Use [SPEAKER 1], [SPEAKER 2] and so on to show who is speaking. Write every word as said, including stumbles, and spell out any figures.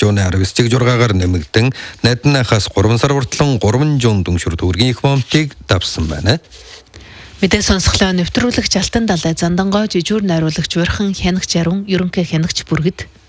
[SPEAKER 1] жууны арвсчиг жургаагаар нэмэгдэн найднахаас гурван сар хүртэл гурван жуун дүншүр төгрөгийн их бомтыг давсан байна.
[SPEAKER 2] Мэдээ сонсголоо нэвтрүүлэгч Алтан далай Зандангой жижүүр найруулагч Урхан хянагч Ярун ерөнхий хянагч Бүргэд